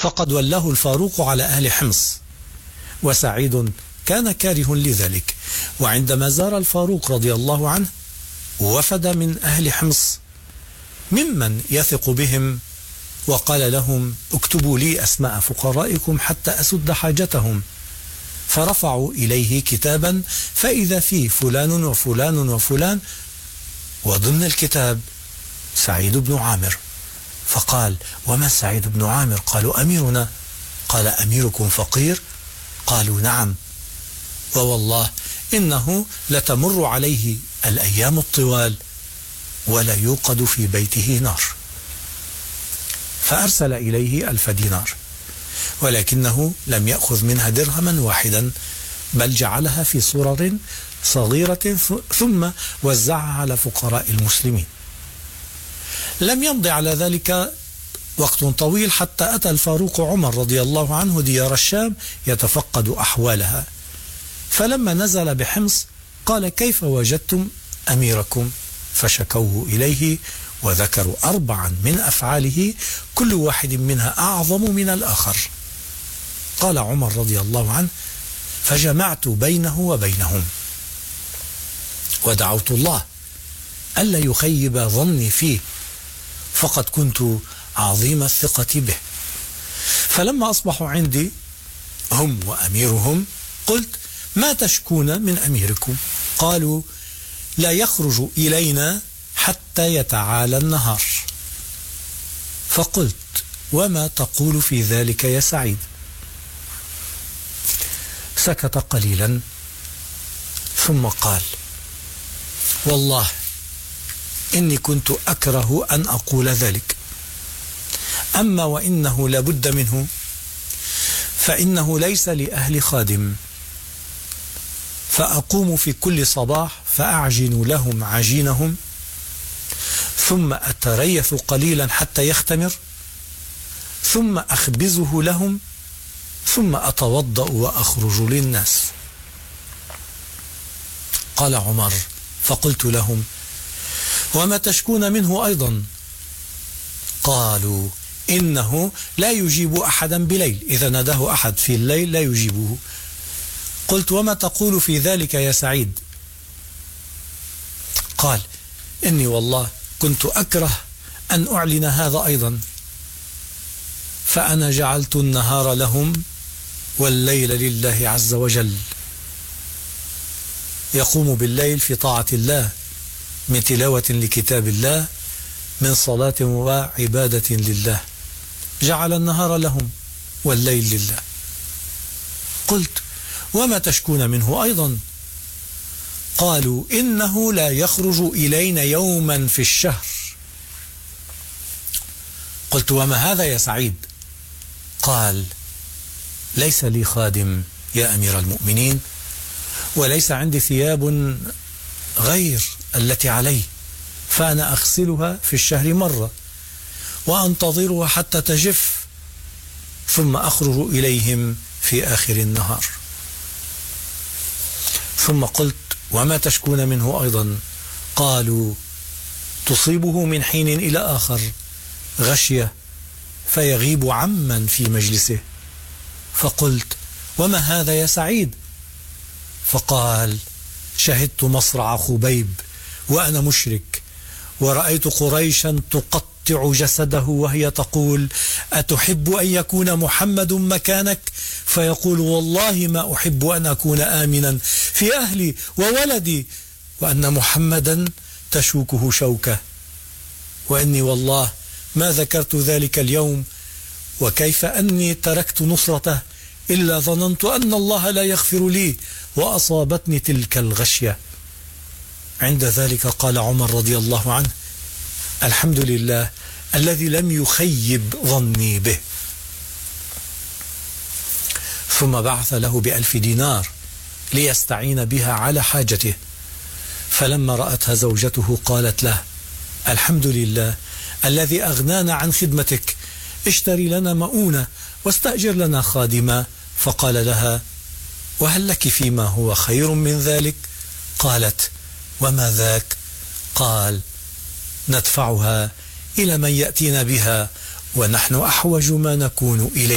فقد ولاه الفاروق على أهل حمص، وسعيد كان كاره لذلك. وعندما زار الفاروق رضي الله عنه وفد من أهل حمص ممن يثق بهم، وقال لهم: اكتبوا لي أسماء فقرائكم حتى أسد حاجتهم. فرفعوا إليه كتابا فإذا فيه فلان وفلان وفلان، وضمن الكتاب سعيد بن عامر. فقال: وما سعيد بن عامر؟ قالوا: أميرنا. قال: أميركم فقير؟ قالوا: نعم، ووالله إنه لتمر عليه الأيام الطوال ولا يوقد في بيته نار. فأرسل إليه 1000 دينار، ولكنه لم يأخذ منها درهما واحدا، بل جعلها في صورة صغيرة ثم وزعها على فقراء المسلمين. لم يمض على ذلك وقت طويل حتى أتى الفاروق عمر رضي الله عنه ديار الشام يتفقد أحوالها، فلما نزل بحمص قال: كيف وجدتم أميركم؟ فشكوه إليه وذكروا 4 من أفعاله كل واحد منها أعظم من الآخر. قال عمر رضي الله عنه: فجمعت بينه وبينهم ودعوت الله ألا يخيب ظني فيه، فقد كنت عظيم الثقة به. فلما أصبحوا عندي هم وأميرهم قلت: ما تشكون من أميركم؟ قالوا: لا يخرج إلينا حتى يتعالى النهار. فقلت: وما تقول في ذلك يا سعيد؟ سكت قليلا ثم قال: والله إني كنت أكره أن أقول ذلك، أما وإنه لابد منه فإنه ليس لأهل خادم، فأقوم في كل صباح فأعجن لهم عجينهم، ثم أتريث قليلا حتى يختمر، ثم أخبزه لهم، ثم أتوضأ وأخرج للناس. قال عمر: فقلت لهم: وما تشكون منه أيضا؟ قالوا: إنه لا يجيب أحدا بليل، إذا ناداه أحد في الليل لا يجيبه. قلت: وما تقول في ذلك يا سعيد؟ قال: إني والله كنت أكره أن أعلن هذا أيضا، فأنا جعلت النهار لهم والليل لله عز وجل، يقوم بالليل في طاعة الله من تلاوة لكتاب الله، من صلاة وعبادة لله، جعل النهار لهم والليل لله. قلت: وما تشكون منه أيضا؟ قالوا: إنه لا يخرج إلينا يوما في الشهر. قلت: وما هذا يا سعيد؟ قال: ليس لي خادم يا أمير المؤمنين، وليس عندي ثياب غير التي علي، فأنا أغسلها في الشهر مرة وأنتظرها حتى تجف، ثم أخرج إليهم في آخر النهار. ثم قلت: وما تشكون منه أيضا؟ قالوا: تصيبه من حين إلى آخر غشية فيغيب عمن في مجلسه. فقلت: وما هذا يا سعيد؟ فقال: شهدت مصرع خبيب وأنا مشرك، ورأيت قريشا تقطع جسده وهي تقول: أتحب أن يكون محمد مكانك؟ فيقول: والله ما أحب أن أكون آمنا في أهلي وولدي، وأن محمدا تشوكه شوكة، وإني والله ما ذكرت ذلك اليوم، وكيف أني تركت نصرته إلا ظننت أن الله لا يغفر لي، وأصابتني تلك الغشية. عند ذلك قال عمر رضي الله عنه: الحمد لله الذي لم يخيب ظني به. ثم بعث له ب1000 دينار ليستعين بها على حاجته. فلما رأتها زوجته قالت له: الحمد لله الذي أغنانا عن خدمتك، اشتري لنا مؤونة واستأجر لنا خادما. فقال لها: وهل لك فيما هو خير من ذلك؟ قالت: وما ذاك؟ قال: ندفعها إلى من يأتينا بها ونحن أحوج ما نكون إليه.